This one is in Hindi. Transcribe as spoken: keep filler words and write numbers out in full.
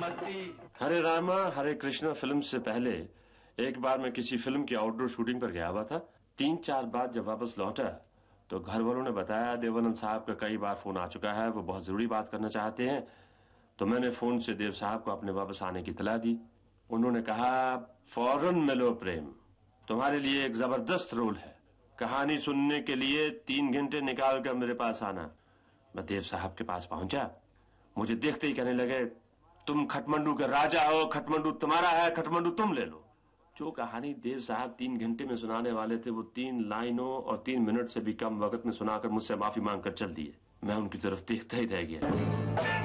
हरे रामा हरे कृष्णा फिल्म से पहले एक बार मैं किसी फिल्म की आउटडोर शूटिंग पर गया हुआ था। तीन चार बाद जब वापस लौटा तो घर वालों ने बताया देवानंद साहब का कई बार फोन आ चुका है, वो बहुत जरूरी बात करना चाहते हैं। तो मैंने फोन से देव साहब को अपने वापस आने की इत्तला दी। उन्होंने कहा फौरन मिलो प्रेम, तुम्हारे लिए एक जबरदस्त रोल है, कहानी सुनने के लिए तीन घंटे निकाल कर मेरे पास आना। मैं देव साहब के पास पहुंचा, मुझे देखते ही कहने लगे तुम खटमंडू के राजा हो, खटमंडू तुम्हारा है, खटमंडू तुम ले लो। जो कहानी देव साहब तीन घंटे में सुनाने वाले थे वो तीन लाइनों और तीन मिनट से भी कम वक्त में सुनाकर मुझसे माफी मांगकर चल दिए। मैं उनकी तरफ देखता ही रह गया।